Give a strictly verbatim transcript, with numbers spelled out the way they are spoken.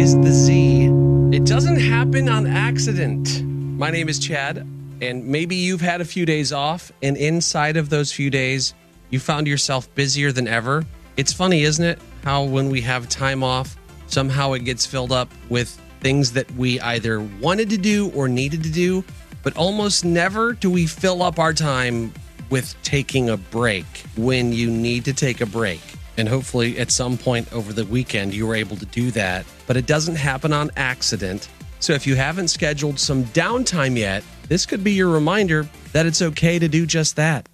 is the Z. It doesn't happen on accident. My name is Chad, and maybe you've had a few days off, and inside of those few days, you found yourself busier than ever. It's funny, isn't it? How when we have time off, somehow it gets filled up with things that we either wanted to do or needed to do, but almost never do we fill up our time with taking a break when you need to take a break. And hopefully at some point over the weekend, you were able to do that, but it doesn't happen on accident. So if you haven't scheduled some downtime yet, this could be your reminder that it's okay to do just that.